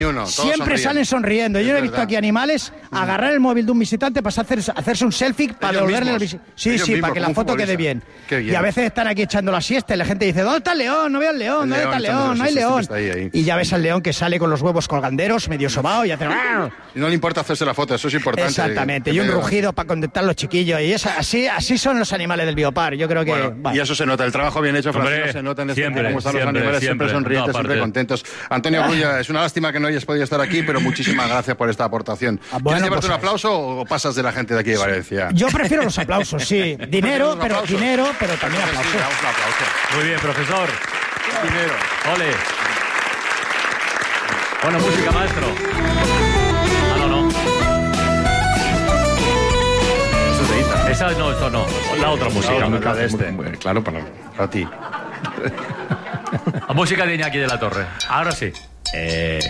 Siempre salen sonriendo. Yo no he visto aquí animales agarrar el móvil de un visitante para hacerse un selfie para devolverle al visitante. Sí, para que la foto quede bien. Y a veces están aquí echando la siesta y la gente dice, ¿dónde está el león? No veo al león, ¿dónde está el león? No hay león. Y ya ves al león que sale con los huevos colganderos, medio sobao y hace... Y no le importa hacerse la foto, eso es importante. Exactamente, y un rugido para contentar a los chiquillos. Y así son los animales del Biopar. Yo creo que... Y eso se nota, el trabajo bien hecho, Francisco, se nota en este cómo están los animales, siempre sonrientes, siempre contentos. Antonio Brulla, es una lástima que no hayas podido estar aquí, pero muchísimas gracias por esta aportación. ¿Quieres llevarte un aplauso o pasas de la gente de aquí de Valencia? Yo prefiero los aplausos, sí. Dinero, pero también aplausos. Un aplauso. Muy bien, profesor. Dinero. Ole. Bueno, música, maestro. No. Eso es de Ita. Esa no, esto no. La otra música. La de este. Claro, para ti. La música de Iñaki de la Torre. Ahora sí.